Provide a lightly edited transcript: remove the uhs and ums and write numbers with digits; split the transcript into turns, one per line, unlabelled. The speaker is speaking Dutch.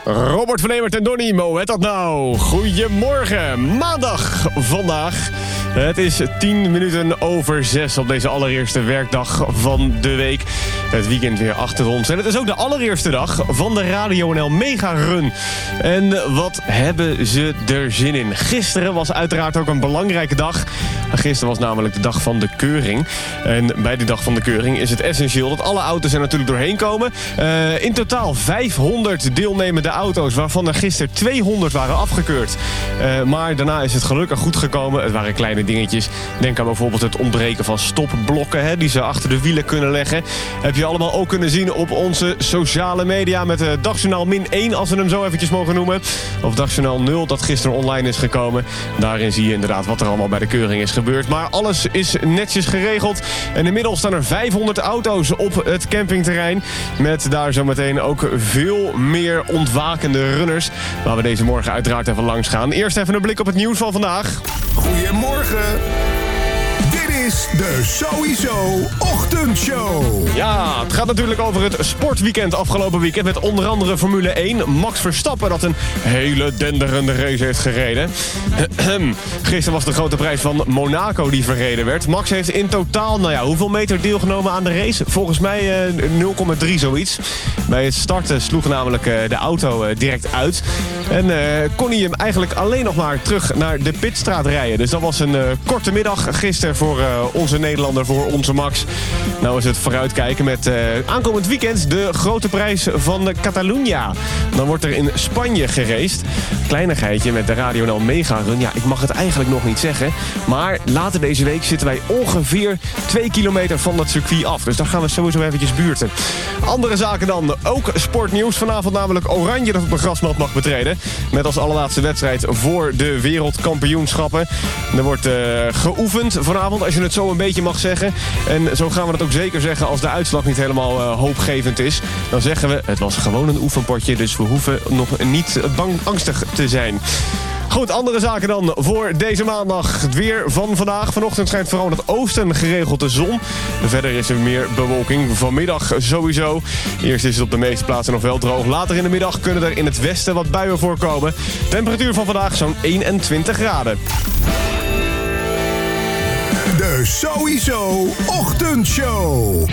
Robert van Emert en Donnie, hoe heet dat nou? Goedemorgen, maandag vandaag. Het is 6:10 op deze allereerste werkdag van de week. Het weekend weer achter ons. En het is ook de allereerste dag van de Radio NL Mega Run. En wat hebben ze er zin in? Gisteren was uiteraard ook een belangrijke dag. Gisteren was namelijk de dag van de keuring. En bij de dag van de keuring is het essentieel dat alle auto's er natuurlijk doorheen komen. In totaal 500 deelnemende auto's, waarvan er gisteren 200 waren afgekeurd. Maar daarna is het gelukkig goed gekomen. Het waren kleine dingetjes. Denk aan bijvoorbeeld het ontbreken van stopblokken, hè, die ze achter de wielen kunnen leggen. Heb je allemaal ook kunnen zien op onze sociale media met Dagjournaal -1, als we hem zo eventjes mogen noemen. Of Dagjournaal 0, dat gisteren online is gekomen. Daarin zie je inderdaad wat er allemaal bij de keuring is gebeurd. Maar alles is netjes geregeld. En inmiddels staan er 500 auto's op het campingterrein. Met daar zometeen ook veel meer ontwakende runners. Waar we deze morgen uiteraard even langs gaan. Eerst even een blik op het nieuws van vandaag.
Goedemorgen. Dit is de Sowieso Ochtendshow.
Ja, het gaat natuurlijk over het sportweekend afgelopen weekend. Met onder andere Formule 1. Max Verstappen dat een hele denderende race heeft gereden. Gisteren was de grote prijs van Monaco die verreden werd. Max heeft in totaal, hoeveel meter deelgenomen aan de race? Volgens mij 0,3 zoiets. Bij het starten sloeg namelijk de auto direct uit. En kon hij hem eigenlijk alleen nog maar terug naar de pitstraat rijden. Dus dat was een korte middag gisteren voor onze Nederlander, voor onze Max. Nou is het vooruitkijken met aankomend weekend de grote prijs van Catalunya. Dan wordt er in Spanje geraced. Kleinigheidje met de Radio NL Mega Run. Ja, ik mag het eigenlijk nog niet zeggen. Maar later deze week zitten wij ongeveer 2 kilometer van dat circuit af. Dus daar gaan we sowieso eventjes buurten. Andere zaken dan, ook sportnieuws. Vanavond namelijk Oranje dat op de grasmat mag betreden. Met als allerlaatste wedstrijd voor de wereldkampioenschappen. Er wordt geoefend vanavond, als je het zo een beetje mag zeggen. En zo gaan we dat ook zeker zeggen als de uitslag niet helemaal hoopgevend is. Dan zeggen we, het was gewoon een oefenpotje, dus we hoeven nog niet angstig te zijn. Goed, andere zaken dan voor deze maandag. Het weer van vandaag. Vanochtend schijnt vooral in het oosten geregeld de zon. Verder is er meer bewolking. Vanmiddag sowieso. Eerst is het op de meeste plaatsen nog wel droog. Later in de middag kunnen er in het westen wat buien voorkomen. Temperatuur van vandaag zo'n 21 graden.
De Sowieso Ochtendshow.